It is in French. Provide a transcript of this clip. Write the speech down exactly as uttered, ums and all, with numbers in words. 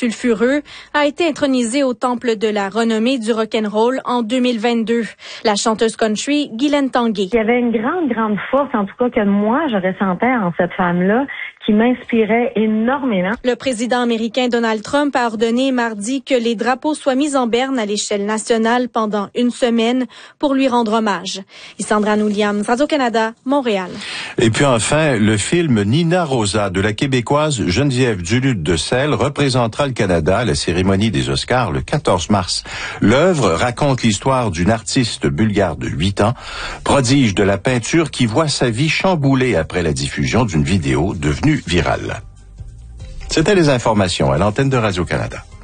sulfureux, a été intronisée au temple de la renommée du rock'n'roll en deux mille vingt-deux. La chanteuse country, Guylaine Tanguay. Il y avait une grande, grande force, en tout cas que moi, je ressentais en cette femme-là, qui m'inspirait énormément. Le président américain Donald Trump a ordonné mardi que les drapeaux soient mis en berne à l'échelle nationale pendant une semaine pour lui rendre hommage. Isandra Williams, Radio-Canada, Montréal. Et puis enfin, le film Nina Rosa de la Québécoise Geneviève Duluth de Selle représentera le Canada à la cérémonie des Oscars le quatorze mars. L'œuvre raconte l'histoire d'une artiste bulgare de huit ans, prodige de la peinture qui voit sa vie chamboulée après la diffusion d'une vidéo devenue virale. C'était les informations à l'antenne de Radio-Canada.